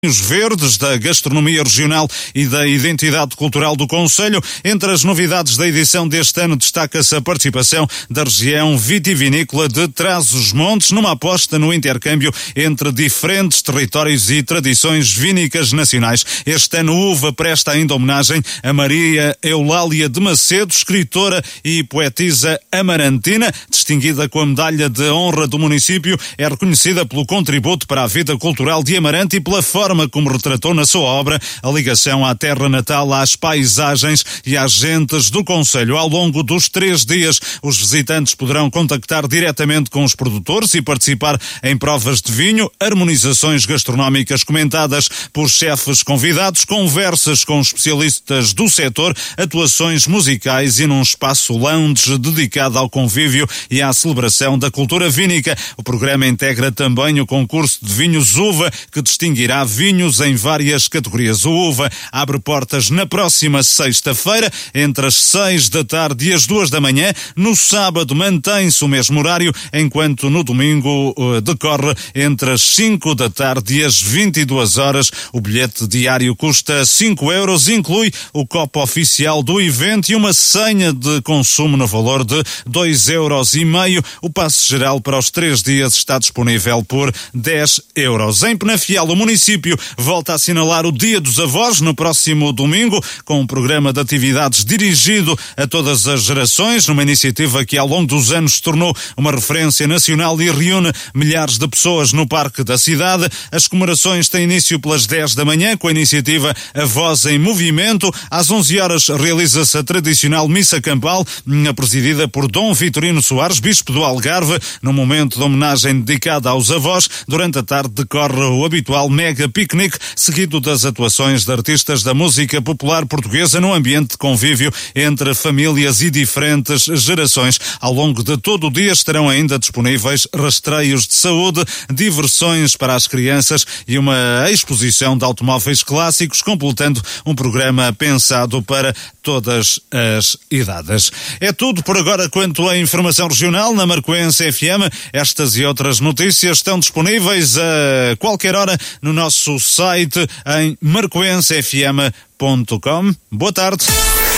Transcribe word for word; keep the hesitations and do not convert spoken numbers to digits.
Os verdes da gastronomia regional e da identidade cultural do concelho. Entre as novidades da edição deste ano destaca-se a participação da região vitivinícola de Trás-os-Montes numa aposta no intercâmbio entre diferentes territórios e tradições vínicas nacionais. Este ano a uva presta ainda homenagem a Maria Eulália de Macedo, escritora e poetisa amarantina, distinguida com a medalha de honra do município. É reconhecida pelo contributo para a vida cultural de Amarante e pela forma como retratou na sua obra a ligação à terra natal, às paisagens e às gentes do concelho. Ao longo dos três dias, os visitantes poderão contactar diretamente com os produtores e participar em provas de vinho, harmonizações gastronómicas comentadas por chefes convidados, conversas com especialistas do setor, atuações musicais e num espaço lounge dedicado ao convívio e à celebração da cultura vínica. O programa integra também o concurso de vinhos uva, que distinguirá vinhos em várias categorias. O uva abre portas na próxima sexta-feira, entre as seis da tarde e as duas da manhã. No sábado mantém-se o mesmo horário, enquanto no domingo uh, decorre entre as cinco da tarde e as vinte e duas horas. O bilhete diário custa cinco euros, inclui o copo oficial do evento e uma senha de consumo no valor de dois euros e meio. O passe geral para os três dias está disponível por dez euros. Em Penafiel, o município volta a assinalar o Dia dos Avós no próximo domingo, com um programa de atividades dirigido a todas as gerações, numa iniciativa que ao longo dos anos se tornou uma referência nacional e reúne milhares de pessoas no Parque da Cidade. As comemorações têm início pelas dez da manhã, com a iniciativa Avós em Movimento. Às onze horas realiza-se a tradicional missa campal, presidida por Dom Vitorino Soares, bispo do Algarve, num momento de homenagem dedicada aos avós. Durante a tarde decorre o habitual mega piquenique, seguido das atuações de artistas da música popular portuguesa num ambiente de convívio entre famílias e diferentes gerações. Ao longo de todo o dia estarão ainda disponíveis rastreios de saúde, diversões para as crianças e uma exposição de automóveis clássicos, completando um programa pensado para todas as idades. É tudo por agora quanto à informação regional na Marcoense F M. Estas e outras notícias estão disponíveis a qualquer hora no nosso site em marcoense f m ponto com. Boa tarde.